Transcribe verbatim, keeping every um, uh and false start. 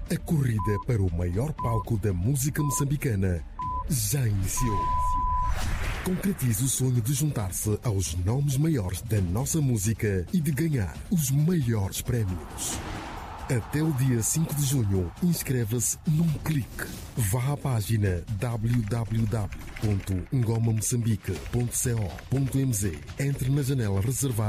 A corrida para o maior palco da música moçambicana já iniciou. Concretize o sonho de juntar-se aos nomes maiores da nossa música e de ganhar os maiores prémios. Até o dia cinco de junho, inscreva-se num clique. Vá à página w w w ponto ngoma moçambique ponto co ponto m z. Entre na janela reservada